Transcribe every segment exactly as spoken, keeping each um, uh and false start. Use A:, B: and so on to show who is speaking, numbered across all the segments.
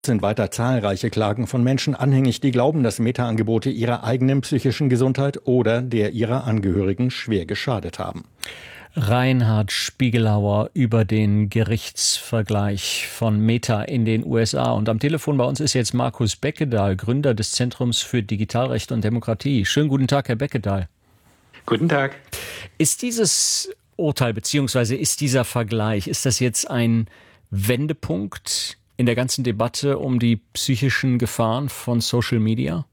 A: Sind weiter zahlreiche Klagen von Menschen anhängig, die glauben, dass Meta-Angebote ihrer eigenen psychischen Gesundheit oder der ihrer Angehörigen schwer geschadet haben.
B: Reinhard Spiegelauer über den Gerichtsvergleich von Meta in den U S A. Und am Telefon bei uns ist jetzt Markus Beckedahl, Gründer des Zentrums für Digitalrecht und Demokratie. Schönen guten Tag, Herr Beckedahl.
C: Guten Tag.
B: Ist dieses Urteil bzw. ist dieser Vergleich, ist das jetzt ein Wendepunkt in der ganzen Debatte um die psychischen Gefahren von Social Media?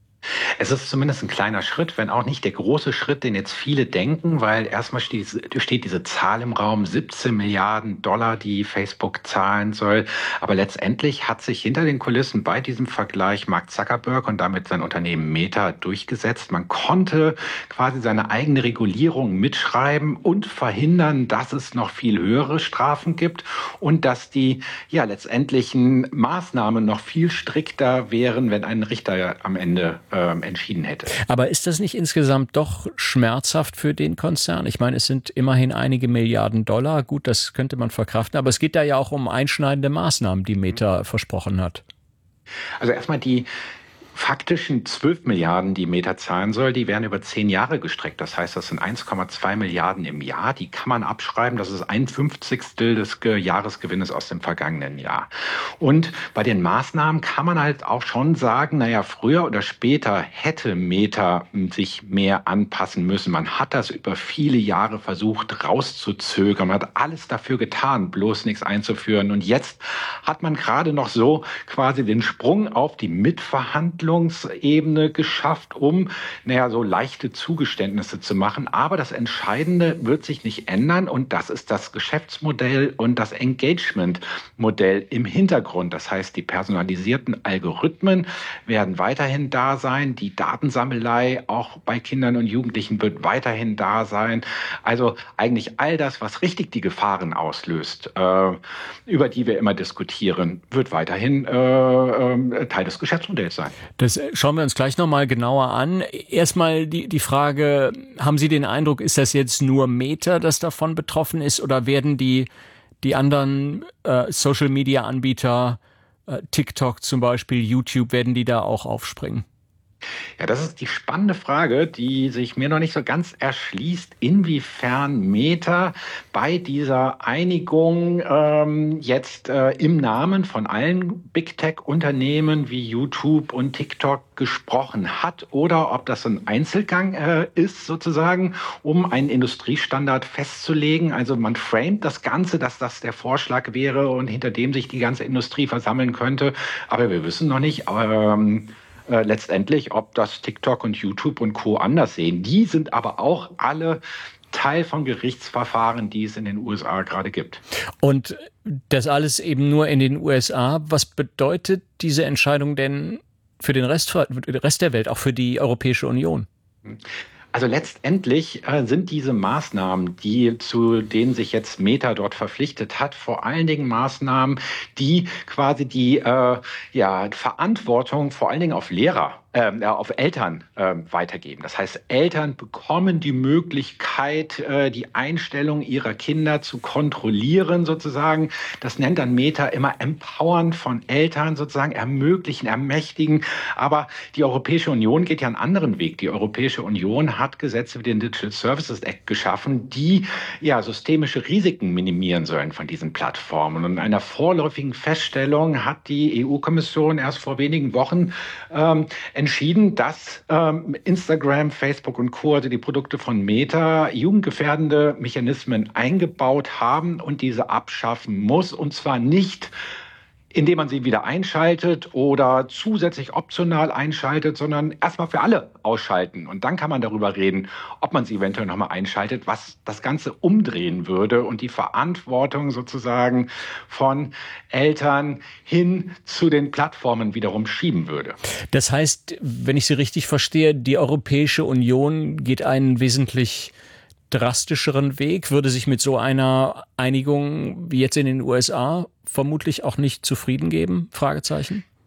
C: Es ist zumindest ein kleiner Schritt, wenn auch nicht der große Schritt, den jetzt viele denken, weil erstmal steht, steht diese Zahl im Raum, siebzehn Milliarden Dollar, die Facebook zahlen soll. Aber letztendlich hat sich hinter den Kulissen bei diesem Vergleich Mark Zuckerberg und damit sein Unternehmen Meta durchgesetzt. Man konnte quasi seine eigene Regulierung mitschreiben und verhindern, dass es noch viel höhere Strafen gibt und dass die ja letztendlichen Maßnahmen noch viel strikter wären, wenn ein Richter am Ende entschieden hätte.
B: Aber ist das nicht insgesamt doch schmerzhaft für den Konzern? Ich meine, es sind immerhin einige Milliarden Dollar. Gut, das könnte man verkraften. Aber es geht da ja auch um einschneidende Maßnahmen, die Meta versprochen hat.
C: Also erstmal die faktischen zwölf Milliarden, die Meta zahlen soll, die werden über zehn Jahre gestreckt. Das heißt, das sind eins Komma zwei Milliarden im Jahr. Die kann man abschreiben. Das ist ein Fünfzigstel des Jahresgewinnes aus dem vergangenen Jahr. Und bei den Maßnahmen kann man halt auch schon sagen, naja, früher oder später hätte Meta sich mehr anpassen müssen. Man hat das über viele Jahre versucht rauszuzögern. Man hat alles dafür getan, bloß nichts einzuführen. Und jetzt hat man gerade noch so quasi den Sprung auf die Mitverhandlung Ebene geschafft, um naja, so leichte Zugeständnisse zu machen. Aber das Entscheidende wird sich nicht ändern und das ist das Geschäftsmodell und das Engagement-Modell im Hintergrund. Das heißt, die personalisierten Algorithmen werden weiterhin da sein. Die Datensammelei auch bei Kindern und Jugendlichen wird weiterhin da sein. Also eigentlich all das, was richtig die Gefahren auslöst, äh, über die wir immer diskutieren, wird weiterhin äh, äh, Teil des Geschäftsmodells sein.
B: Das schauen wir uns gleich nochmal genauer an. Erstmal die, die Frage, haben Sie den Eindruck, ist das jetzt nur Meta, das davon betroffen ist, oder werden die, die anderen äh, Social-Media-Anbieter, äh, TikTok zum Beispiel, YouTube, werden die da auch aufspringen?
C: Ja, das ist die spannende Frage, die sich mir noch nicht so ganz erschließt, inwiefern Meta bei dieser Einigung ähm, jetzt äh, im Namen von allen Big Tech-Unternehmen wie YouTube und TikTok gesprochen hat oder ob das ein Einzelgang äh, ist sozusagen, um einen Industriestandard festzulegen. Also man framet das Ganze, dass das der Vorschlag wäre und hinter dem sich die ganze Industrie versammeln könnte. Aber wir wissen noch nicht, ähm, Äh, letztendlich, ob das TikTok und YouTube und Co. anders sehen. Die sind aber auch alle Teil von Gerichtsverfahren, die es in den U S A gerade gibt.
B: Und das alles eben nur in den U S A. Was bedeutet diese Entscheidung denn für den Rest, für den Rest der Welt, auch für die Europäische Union?
C: Also letztendlich äh, sind diese Maßnahmen, die zu denen sich jetzt Meta dort verpflichtet hat, vor allen Dingen Maßnahmen, die quasi die äh, ja, Verantwortung vor allen Dingen auf Lehrer, äh, auf Eltern äh, weitergeben. Das heißt, Eltern bekommen die Möglichkeit, äh, die Einstellung ihrer Kinder zu kontrollieren sozusagen. Das nennt dann Meta immer Empowern von Eltern sozusagen, ermöglichen, ermächtigen. Aber die Europäische Union geht ja einen anderen Weg. Die Europäische Union hat Gesetze wie den Digital Services Act geschaffen, die ja systemische Risiken minimieren sollen von diesen Plattformen. Und in einer vorläufigen Feststellung hat die E U-Kommission erst vor wenigen Wochen ähm, entschieden, dass ähm, Instagram, Facebook und Co., also die Produkte von Meta, jugendgefährdende Mechanismen eingebaut haben und diese abschaffen muss. Und zwar nicht, indem man sie wieder einschaltet oder zusätzlich optional einschaltet, sondern erstmal für alle ausschalten. Und dann kann man darüber reden, ob man sie eventuell nochmal einschaltet, was das Ganze umdrehen würde und die Verantwortung sozusagen von Eltern hin zu den Plattformen wiederum schieben würde.
B: Das heißt, wenn ich Sie richtig verstehe, die Europäische Union geht einen wesentlich drastischeren Weg, würde sich mit so einer Einigung wie jetzt in den U S A vermutlich auch nicht zufrieden geben? Fragezeichen.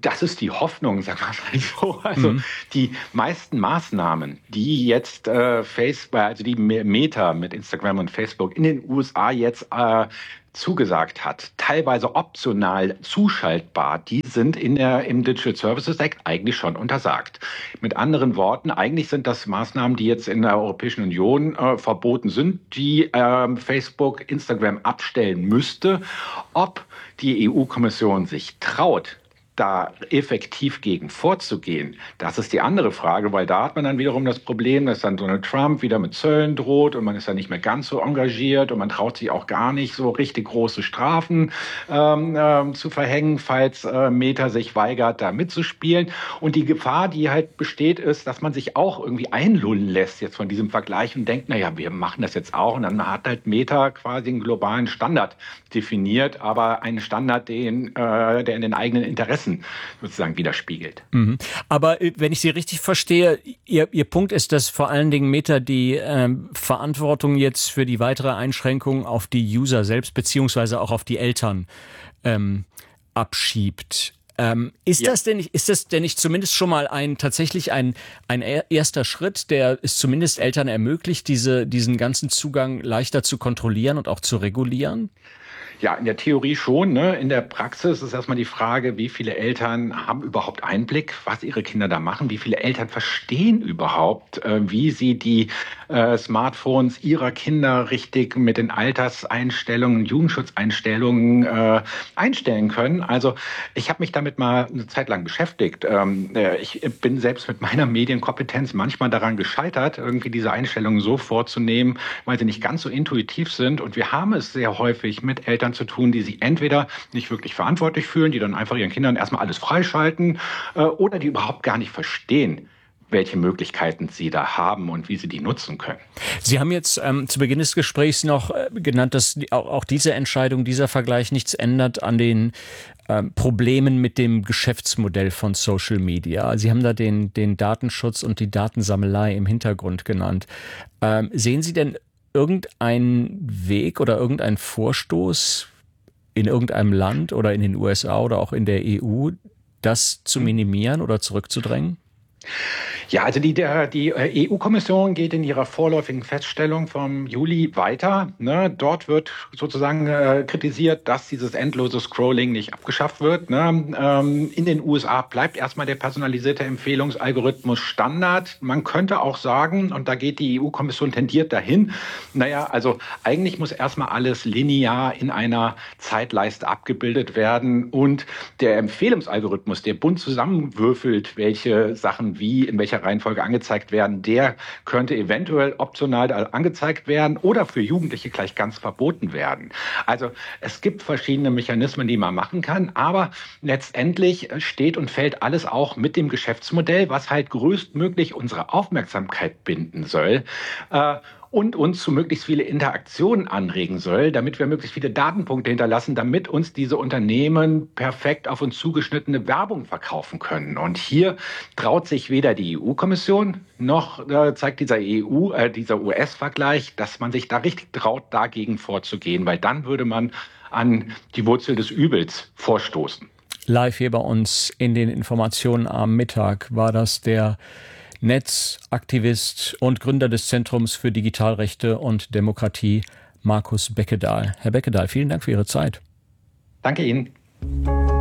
C: Das ist die Hoffnung, sagen wir mal so. Also mhm. die meisten Maßnahmen, die jetzt äh, Facebook, also die Meta mit Instagram und Facebook in den U S A jetzt äh, zugesagt hat, teilweise optional zuschaltbar, die sind in der, im Digital Services Act eigentlich schon untersagt. Mit anderen Worten, eigentlich sind das Maßnahmen, die jetzt in der Europäischen Union äh, verboten sind, die äh, Facebook, Instagram abstellen müsste. Ob die E U-Kommission sich traut, da effektiv gegen vorzugehen, das ist die andere Frage, weil da hat man dann wiederum das Problem, dass dann Donald Trump wieder mit Zöllen droht und man ist dann nicht mehr ganz so engagiert und man traut sich auch gar nicht so richtig große Strafen ähm, äh, zu verhängen, falls äh, Meta sich weigert, da mitzuspielen. Und die Gefahr, die halt besteht, ist, dass man sich auch irgendwie einlullen lässt jetzt von diesem Vergleich und denkt, naja, wir machen das jetzt auch und dann hat halt Meta quasi einen globalen Standard definiert, aber einen Standard, den, äh, der in den eigenen Interessen sozusagen widerspiegelt.
B: Mhm. Aber wenn ich Sie richtig verstehe, Ihr, Ihr Punkt ist, dass vor allen Dingen Meta die ähm, Verantwortung jetzt für die weitere Einschränkung auf die User selbst beziehungsweise auch auf die Eltern ähm, abschiebt. Ähm, ist ja. das denn nicht, ist das denn nicht zumindest schon mal ein tatsächlich ein ein erster Schritt, der es zumindest Eltern ermöglicht, diese diesen ganzen Zugang leichter zu kontrollieren und auch zu regulieren?
C: Ja, in der Theorie schon. Ne? In der Praxis ist erstmal die Frage, wie viele Eltern haben überhaupt Einblick, was ihre Kinder da machen? Wie viele Eltern verstehen überhaupt, äh, wie sie die äh, Smartphones ihrer Kinder richtig mit den Alterseinstellungen, Jugendschutzeinstellungen äh, einstellen können? Also ich habe mich damit mal eine Zeit lang beschäftigt. Ähm, äh, ich bin selbst mit meiner Medienkompetenz manchmal daran gescheitert, irgendwie diese Einstellungen so vorzunehmen, weil sie nicht ganz so intuitiv sind. Und wir haben es sehr häufig mit Eltern zu tun, die sich entweder nicht wirklich verantwortlich fühlen, die dann einfach ihren Kindern erstmal alles freischalten äh, oder die überhaupt gar nicht verstehen, welche Möglichkeiten sie da haben und wie sie die nutzen können.
B: Sie haben jetzt ähm, zu Beginn des Gesprächs noch äh, genannt, dass die, auch, auch diese Entscheidung, dieser Vergleich nichts ändert an den ähm, Problemen mit dem Geschäftsmodell von Social Media. Sie haben da den, den Datenschutz und die Datensammelei im Hintergrund genannt. Ähm, sehen Sie denn irgendeinen Weg oder irgendeinen Vorstoß in irgendeinem Land oder in den U S A oder auch in der E U, das zu minimieren oder zurückzudrängen?
C: Ja, also die, der, die E U-Kommission geht in ihrer vorläufigen Feststellung vom Juli weiter. Ne? Dort wird sozusagen äh, kritisiert, dass dieses endlose Scrolling nicht abgeschafft wird. Ne? Ähm, in den U S A bleibt erstmal der personalisierte Empfehlungsalgorithmus Standard. Man könnte auch sagen, und da geht die E U-Kommission tendiert dahin, naja, also eigentlich muss erstmal alles linear in einer Zeitleiste abgebildet werden und der Empfehlungsalgorithmus, der bunt zusammenwürfelt, welche Sachen wie in welcher Reihenfolge angezeigt werden, der könnte eventuell optional angezeigt werden oder für Jugendliche gleich ganz verboten werden. Also es gibt verschiedene Mechanismen, die man machen kann, aber letztendlich steht und fällt alles auch mit dem Geschäftsmodell, was halt größtmöglich unsere Aufmerksamkeit binden soll. Äh, und uns zu möglichst viele Interaktionen anregen soll, damit wir möglichst viele Datenpunkte hinterlassen, damit uns diese Unternehmen perfekt auf uns zugeschnittene Werbung verkaufen können. Und hier traut sich weder die E U-Kommission noch äh, zeigt dieser E U, äh, dieser U S-Vergleich, dass man sich da richtig traut, dagegen vorzugehen, weil dann würde man an die Wurzel des Übels vorstoßen.
B: Live hier bei uns in den Informationen am Mittag war das der Netzaktivist und Gründer des Zentrums für Digitalrechte und Demokratie, Markus Beckedahl. Herr Beckedahl, vielen Dank für Ihre Zeit.
C: Danke Ihnen.